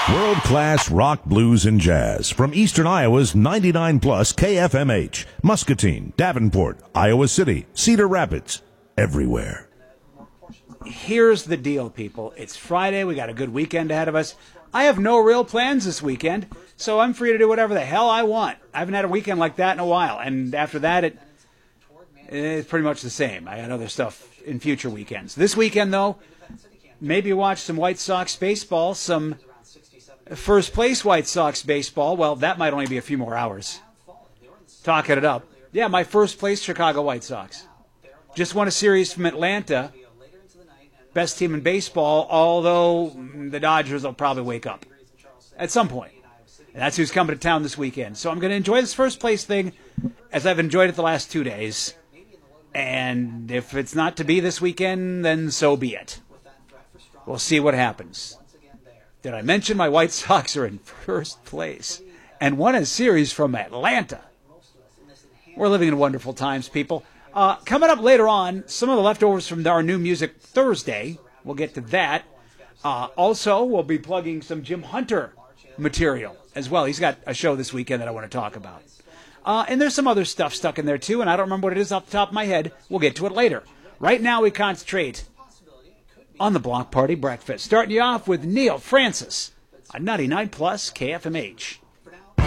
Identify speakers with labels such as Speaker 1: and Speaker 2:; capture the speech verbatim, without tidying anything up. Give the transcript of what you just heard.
Speaker 1: World-class rock, blues, and jazz from Eastern Iowa's ninety-nine plus K F M H, Muscatine, Davenport, Iowa City, Cedar Rapids, everywhere.
Speaker 2: Here's the deal, people. It's Friday. We got a good weekend ahead of us. I have no real plans this weekend, so I'm free to do whatever the hell I want. I haven't had a weekend like that in a while, and after that, it it's pretty much the same. I got other stuff in future weekends. This weekend, though, maybe watch some White Sox baseball, some first place White Sox baseball. Well, that might only be a few more hours. Talking it up. Yeah, my first place Chicago White Sox. Just won a series from Atlanta. Best team in baseball, although the Dodgers will probably wake up at some point. And that's who's coming to town this weekend. So I'm going to enjoy this first place thing as I've enjoyed it the last two days. And if it's not to be this weekend, then so be it. We'll see what happens. Did I mention my White Sox are in first place and won a series from Atlanta? We're living in wonderful times, people. Uh, coming up later on, some of the leftovers from our new Music Thursday. We'll get to that. Uh, also, we'll be plugging some Jim Hunter material as well. He's got a show this weekend that I want to talk about. Uh, and there's some other stuff stuck in there, too, and I don't remember what it is off the top of my head. We'll get to it later. Right now, we concentrate on the Block Party Breakfast. Starting you off with Neil Francis on ninety-nine plus K F M H.